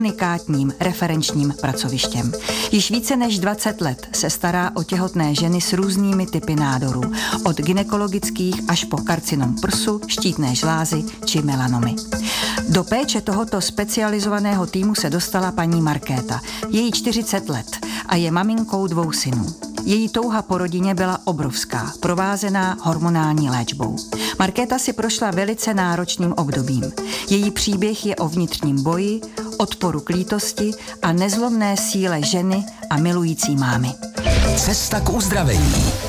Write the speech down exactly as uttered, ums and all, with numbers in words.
unikátním referenčním pracovištěm. Již více než dvacet let se stará o těhotné ženy s různými typy nádorů, od gynekologických až po karcinom prsu, štítné žlázy či melanomy. Do péče tohoto specializovaného týmu se dostala paní Markéta. Je jí čtyřicet let a je maminkou dvou synů. Její touha po rodině byla obrovská, provázená hormonální léčbou. Markéta si prošla velice náročným obdobím. Její příběh je o vnitřním boji, odporu k lítosti a nezlomné síle ženy a milující mámy. Cesta k uzdravení.